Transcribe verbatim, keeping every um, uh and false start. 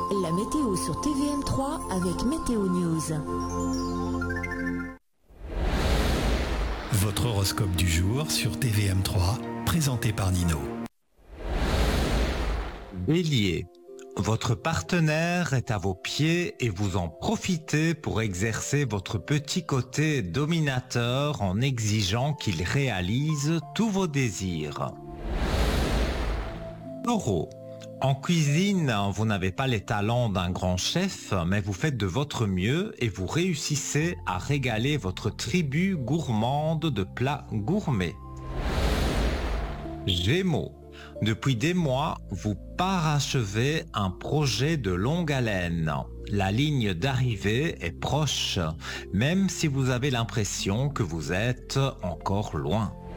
La météo sur T V M trois avec Météo News. Votre horoscope du jour sur T V M trois, présenté par Nino. Bélier, votre partenaire est à vos pieds et vous en profitez pour exercer votre petit côté dominateur en exigeant qu'il réalise tous vos désirs. Taureau, en cuisine, vous n'avez pas les talents d'un grand chef, mais vous faites de votre mieux et vous réussissez à régaler votre tribu gourmande de plats gourmets. Gémeaux, depuis des mois, vous parachevez un projet de longue haleine. La ligne d'arrivée est proche, même si vous avez l'impression que vous êtes encore loin.